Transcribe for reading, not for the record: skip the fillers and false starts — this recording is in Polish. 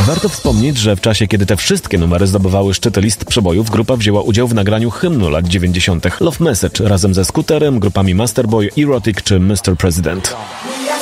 Warto wspomnieć, że w czasie, kiedy te wszystkie numery zdobywały szczyty list przebojów, grupa wzięła udział w nagraniu hymnu lat 90. Love Message razem ze Scooterem, grupami Masterboy, Erotic czy Mr. President.